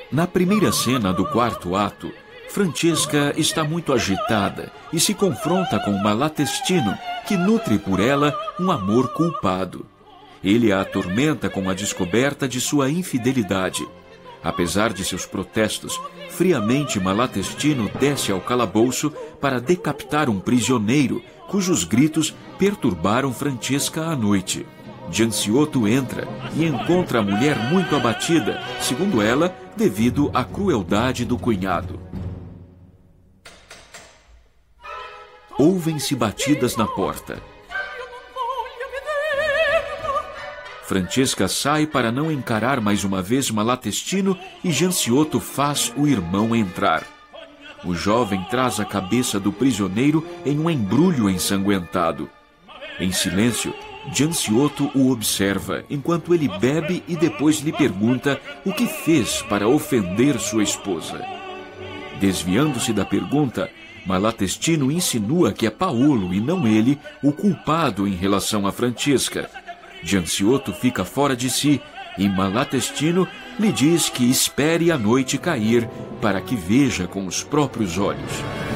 Na primeira cena do quarto ato, Francesca está muito agitada e se confronta com Malatestino, que nutre por ela um amor culpado. Ele a atormenta com a descoberta de sua infidelidade. Apesar de seus protestos, friamente Malatestino desce ao calabouço para decapitar um prisioneiro, cujos gritos perturbaram Francesca à noite. Gianciotto entra e encontra a mulher muito abatida, segundo ela, devido à crueldade do cunhado. Ouvem-se batidas na porta. Francesca sai para não encarar mais uma vez Malatestino e Gianciotto faz o irmão entrar. O jovem traz a cabeça do prisioneiro em um embrulho ensanguentado. Em silêncio, Gianciotto o observa enquanto ele bebe e depois lhe pergunta o que fez para ofender sua esposa. Desviando-se da pergunta, Malatestino insinua que é Paolo e não ele o culpado em relação a Francesca. Gianciotto fica fora de si e Malatestino lhe diz que espere a noite cair para que veja com os próprios olhos.